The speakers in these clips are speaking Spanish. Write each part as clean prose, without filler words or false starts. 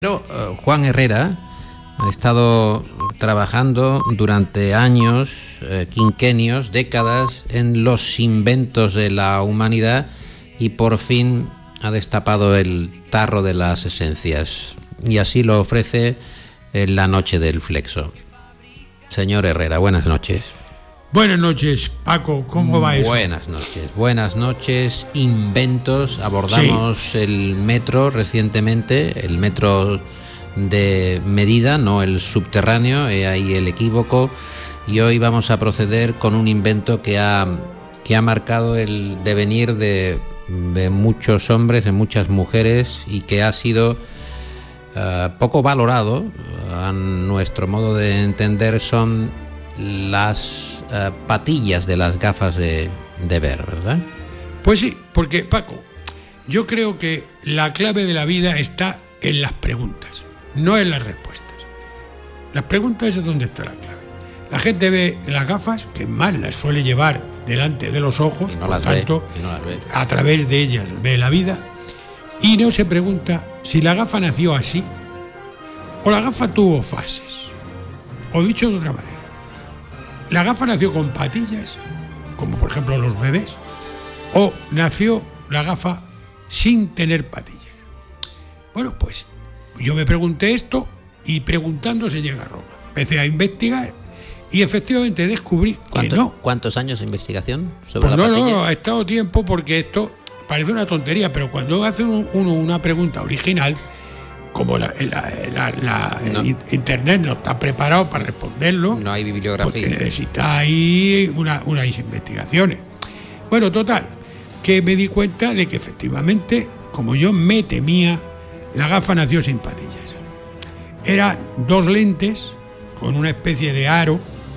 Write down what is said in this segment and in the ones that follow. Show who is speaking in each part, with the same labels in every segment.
Speaker 1: Pero Juan Herrera ha estado trabajando durante años, quinquenios, décadas en los inventos de la humanidad y por fin ha destapado el tarro de las esencias y así lo ofrece en la noche del Flexo. Señor Herrera, buenas noches.
Speaker 2: Buenas noches, Paco, ¿cómo va eso?
Speaker 1: Buenas noches, inventos. Abordamos el metro recientemente, el metro de medida, no el subterráneo, ahí el equívoco, y hoy vamos a proceder con un invento que ha marcado el devenir de muchos hombres, de muchas mujeres, y que ha sido poco valorado, a nuestro modo de entender. Son las patillas de las gafas de ver, ¿verdad?
Speaker 2: Pues sí, porque, Paco, yo creo que la clave de la vida está en las preguntas, no en las respuestas. Las preguntas es donde está la clave. La gente ve las gafas, que más las suele llevar delante de los ojos, por tanto, a través de ellas ve la vida, y no se pregunta si la gafa nació así o la gafa tuvo fases. O dicho de otra manera, ¿la gafa nació con patillas, como por ejemplo los bebés, o nació la gafa sin tener patillas? Bueno, pues yo me pregunté esto y preguntando se llega a Roma. Empecé a investigar y efectivamente descubrí que no.
Speaker 1: ¿Cuántos años de investigación sobre
Speaker 2: pues
Speaker 1: la patilla?
Speaker 2: No, ha estado tiempo, porque esto parece una tontería, pero cuando hace uno una pregunta original, como Internet no está preparado para responderlo,
Speaker 1: no hay bibliografía,
Speaker 2: porque necesita ahí unas investigaciones. Bueno, total, que me di cuenta de que efectivamente, como yo me temía, la gafa nació sin patillas. Eran dos lentes con una especie de aro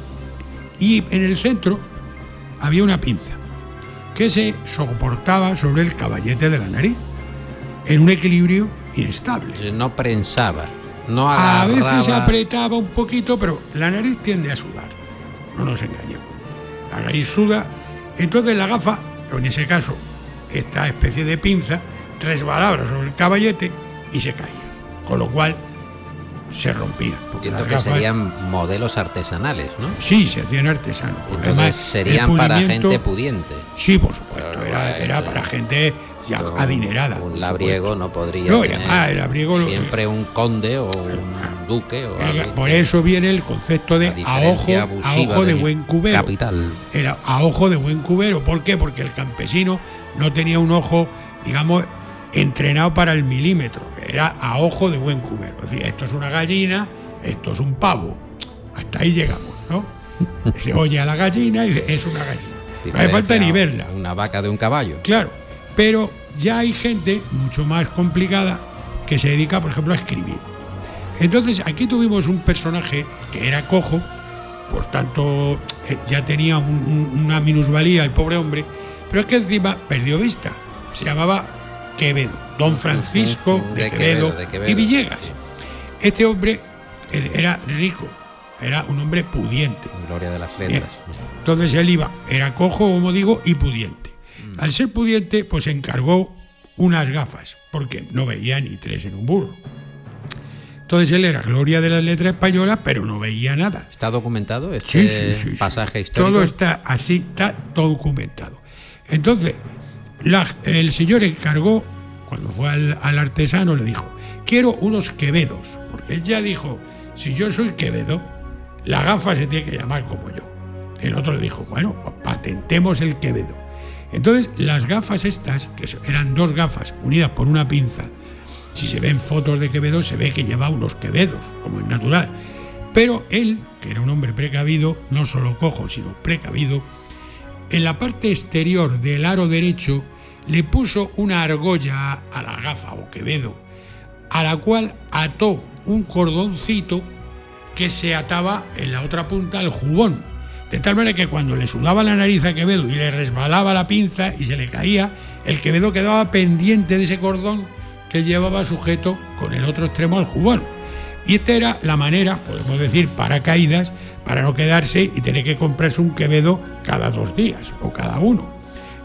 Speaker 2: y en el centro había una pinza que se soportaba sobre el caballete de la nariz en un equilibrio inestable.
Speaker 1: No prensaba, no agarraba.
Speaker 2: A veces apretaba un poquito, pero la nariz tiende a sudar, no nos engañemos. La nariz suda, entonces la gafa, en ese caso, esta especie de pinza, resbalaba sobre el caballete y se caía, con lo cual se rompía.
Speaker 1: Entiendo que serían modelos artesanales, ¿no?
Speaker 2: Sí, se hacían artesanos.
Speaker 1: Entonces además, serían para gente pudiente.
Speaker 2: Sí, por supuesto, era para gente ya adinerada.
Speaker 1: Un labriego no podría
Speaker 2: tener el labriego
Speaker 1: siempre un conde o un duque o algo.
Speaker 2: Por eso viene el concepto de a ojo de buen cubero.
Speaker 1: Capital.
Speaker 2: Era a ojo de buen cubero. ¿Por qué? Porque el campesino no tenía un ojo, digamos, entrenado para el milímetro. Era a ojo de buen cubero. Es decir, esto es una gallina, esto es un pavo. Hasta ahí llegamos, ¿no? Se oye a la gallina y es una gallina. No hace falta ni verla.
Speaker 1: Una vaca de un caballo.
Speaker 2: Claro. Pero ya hay gente mucho más complicada que se dedica, por ejemplo, a escribir. Entonces, aquí tuvimos un personaje que era cojo, por tanto, ya tenía una minusvalía el pobre hombre, pero es que encima perdió vista. Se llamaba Quevedo, Don Francisco de Quevedo y Villegas. Este hombre era rico, era un hombre pudiente.
Speaker 1: Gloria de las letras.
Speaker 2: Entonces él era cojo, como digo, y pudiente. Al ser pudiente, pues encargó unas gafas, porque no veía ni tres en un burro. Entonces él era gloria de las letras españolas, pero no veía nada.
Speaker 1: ¿Está documentado este pasaje histórico?
Speaker 2: Todo está así, está todo documentado. Entonces, el señor encargó, cuando fue al artesano, le dijo: quiero unos Quevedos, porque él ya dijo: si yo soy Quevedo, la gafa se tiene que llamar como yo. El otro le dijo: bueno, pues patentemos el Quevedo. Entonces, las gafas estas, que eran dos gafas unidas por una pinza, si se ven fotos de Quevedo, se ve que lleva unos Quevedos, como es natural. Pero él, que era un hombre precavido, no solo cojo, sino precavido, en la parte exterior del aro derecho le puso una argolla a la gafa o Quevedo, a la cual ató un cordoncito que se ataba en la otra punta al jubón. De tal manera que cuando le sudaba la nariz a Quevedo y le resbalaba la pinza y se le caía, el Quevedo quedaba pendiente de ese cordón que llevaba sujeto con el otro extremo al jubón. Y esta era la manera, podemos decir, paracaídas, para no quedarse y tener que comprarse un Quevedo cada 2 días o cada uno.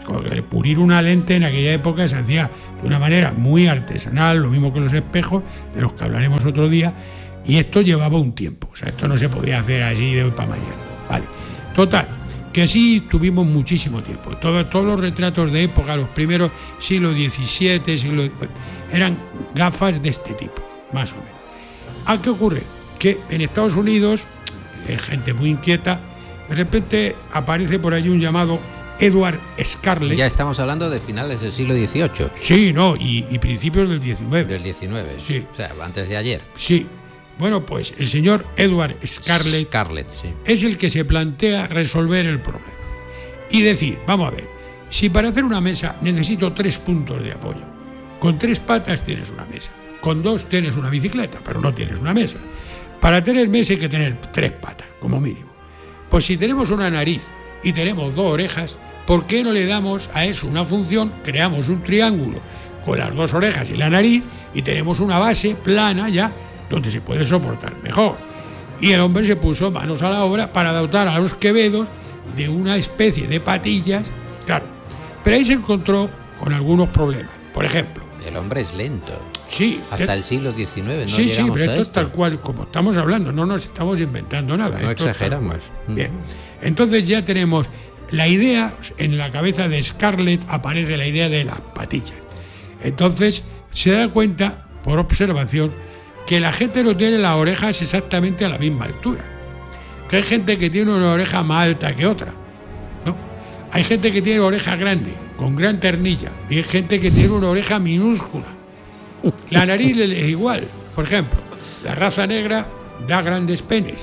Speaker 2: pulir una lente en aquella época se hacía de una manera muy artesanal, lo mismo que los espejos, de los que hablaremos otro día, y esto llevaba un tiempo. O sea, esto no se podía hacer así de hoy para mañana. Vale. Total, que así tuvimos muchísimo tiempo. Todos los retratos de época, los primeros siglo XVII, eran gafas de este tipo, más o menos. ¿Qué ocurre? Que en Estados Unidos, gente muy inquieta, de repente aparece por allí un llamado Edward Scarlett.
Speaker 1: Ya estamos hablando de finales del siglo XVIII.
Speaker 2: Sí, no, y principios del XIX.
Speaker 1: Del XIX.
Speaker 2: Sí.
Speaker 1: O sea, antes de ayer.
Speaker 2: Sí. Bueno, pues el señor Edward Scarlett
Speaker 1: Sí.
Speaker 2: es el que se plantea resolver el problema. Y decir, vamos a ver, si para hacer una mesa necesito 3 puntos de apoyo, con 3 patas tienes una mesa, con 2 tienes una bicicleta, pero no tienes una mesa. Para tener mesa hay que tener 3 patas, como mínimo. Pues si tenemos una nariz y tenemos 2 orejas, ¿por qué no le damos a eso una función? Creamos un triángulo con las 2 orejas y la nariz y tenemos una base plana ya, donde se puede soportar mejor. Y el hombre se puso manos a la obra para dotar a los quevedos de una especie de patillas, claro. Pero ahí se encontró con algunos problemas. Por ejemplo,
Speaker 1: el hombre es lento.
Speaker 2: Sí.
Speaker 1: Hasta el siglo XIX. No
Speaker 2: sí,
Speaker 1: llegamos
Speaker 2: pero
Speaker 1: a
Speaker 2: esto es tal cual, como estamos hablando, no nos estamos inventando nada.
Speaker 1: No exageramos.
Speaker 2: Bien. Entonces ya tenemos la idea, en la cabeza de Scarlett aparece la idea de las patillas. Entonces se da cuenta, por observación, que la gente no tiene las orejas exactamente a la misma altura. Que hay gente que tiene una oreja más alta que otra, ¿no? Hay gente que tiene oreja grande, con gran ternilla, y hay gente que tiene una oreja minúscula. La nariz es igual. Por ejemplo, la raza negra da grandes penes,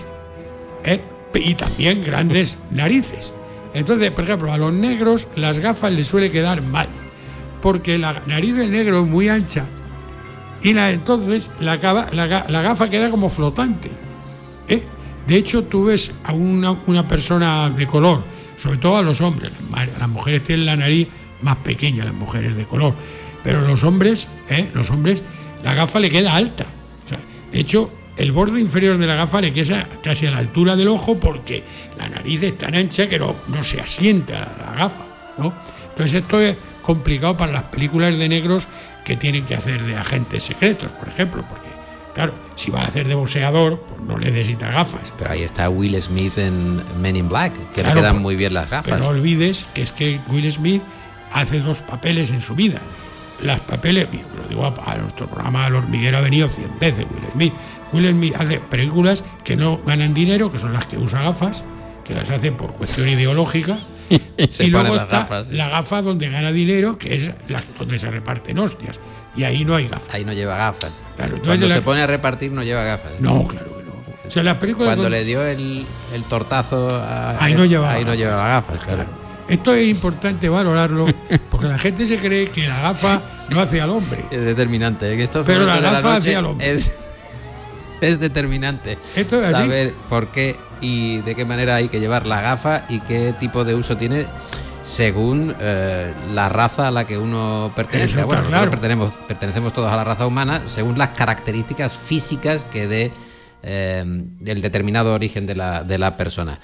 Speaker 2: y también grandes narices. Entonces, por ejemplo, a los negros las gafas les suele quedar mal, porque la nariz del negro es muy ancha y entonces la gafa queda como flotante. De hecho, tú ves a una persona de color, sobre todo a los hombres, las mujeres tienen la nariz más pequeña, las mujeres de color, pero los hombres, la gafa le queda alta. O sea, de hecho, el borde inferior de la gafa le queda casi a la altura del ojo porque la nariz es tan ancha que no se asienta la gafa, ¿no? Entonces esto es complicado para las películas de negros que tienen que hacer de agentes secretos, por ejemplo, porque, claro, si va a hacer de boxeador, pues no necesita gafas.
Speaker 1: Pero ahí está Will Smith en Men in Black, que
Speaker 2: claro,
Speaker 1: le quedan muy bien las gafas.
Speaker 2: Pero no olvides que es que Will Smith hace 2 papeles en su vida. Las papeles, lo digo a nuestro programa El Hormiguero ha venido 100 veces Will Smith. Will Smith hace películas que no ganan dinero, que son las que usa gafas, que las hace por cuestión ideológica. Y luego está la gafa donde gana dinero, que es donde se reparten hostias. Y ahí no hay gafas.
Speaker 1: Ahí no lleva gafas.
Speaker 2: Claro,
Speaker 1: cuando se pone a repartir no lleva gafas.
Speaker 2: No, claro que no. O sea, las películas
Speaker 1: cuando le dio el tortazo
Speaker 2: ahí no llevaba
Speaker 1: gafas, claro.
Speaker 2: Esto es importante valorarlo, porque la gente se cree que la gafa no hace al hombre.
Speaker 1: Es determinante. Que estos
Speaker 2: pero la gafa
Speaker 1: hace
Speaker 2: al hombre.
Speaker 1: Es determinante.
Speaker 2: Esto es
Speaker 1: saber
Speaker 2: así.
Speaker 1: Por qué y de qué manera hay que llevar la gafa y qué tipo de uso tiene según la raza a la que uno pertenece.
Speaker 2: Eso,
Speaker 1: bueno,
Speaker 2: claro.
Speaker 1: pertenecemos todos a la raza humana según las características físicas que dé el determinado origen de la persona.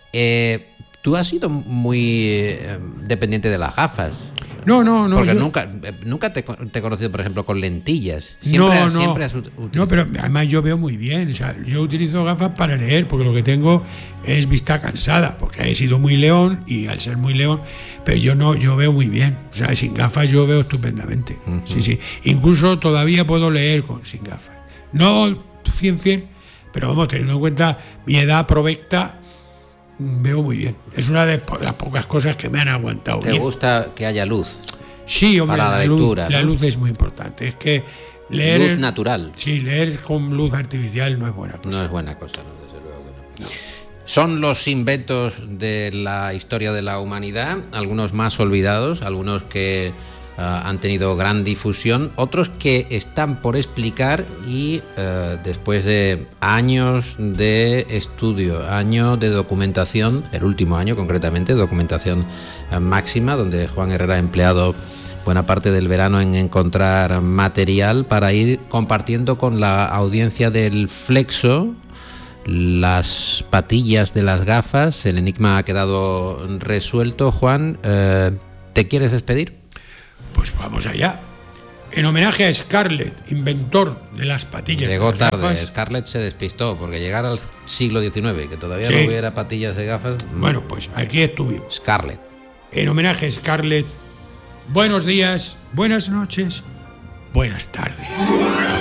Speaker 1: Tú has sido muy dependiente de las gafas.
Speaker 2: No.
Speaker 1: Porque nunca te he conocido, por ejemplo, con lentillas. Siempre has utilizado.
Speaker 2: No, pero además yo veo muy bien. O sea, yo utilizo gafas para leer, porque lo que tengo es vista cansada, porque he sido muy león y al ser muy león, pero yo veo muy bien. O sea, sin gafas yo veo estupendamente. Uh-huh. Sí. Incluso todavía puedo leer sin gafas. No 100%, pero vamos, teniendo en cuenta mi edad provecta, veo muy bien. Es una de las pocas cosas que me han aguantado.
Speaker 1: ¿Te gusta que haya luz?
Speaker 2: Sí, hombre,
Speaker 1: para la lectura,
Speaker 2: la luz es muy importante. Es que leer
Speaker 1: luz natural.
Speaker 2: Sí, leer con luz artificial no es buena cosa.
Speaker 1: No es buena cosa, no, desde luego que no. Son los inventos de la historia de la humanidad, algunos más olvidados, algunos que han tenido gran difusión, otros que están por explicar y después de años de estudio, años de documentación, el último año concretamente, documentación máxima, donde Juan Herrera ha empleado buena parte del verano en encontrar material para ir compartiendo con la audiencia del Flexo las patillas de las gafas. El enigma ha quedado resuelto, Juan. ¿Te quieres despedir?
Speaker 2: Pues vamos allá. En homenaje a Scarlett, inventor de las patillas
Speaker 1: Llegó
Speaker 2: de las
Speaker 1: tarde,
Speaker 2: gafas.
Speaker 1: Scarlett se despistó, porque llegar al siglo XIX, que todavía
Speaker 2: Sí.
Speaker 1: no hubiera patillas de gafas.
Speaker 2: Bueno, pues aquí estuvimos.
Speaker 1: Scarlett.
Speaker 2: En homenaje a Scarlett, buenos días, buenas noches, buenas tardes.